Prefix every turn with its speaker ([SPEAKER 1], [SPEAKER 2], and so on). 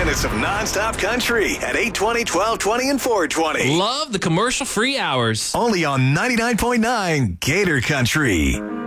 [SPEAKER 1] minutes of nonstop country at 820, 1220, and 420.
[SPEAKER 2] Love the commercial-free hours.
[SPEAKER 1] Only on 99.9 Gator Country.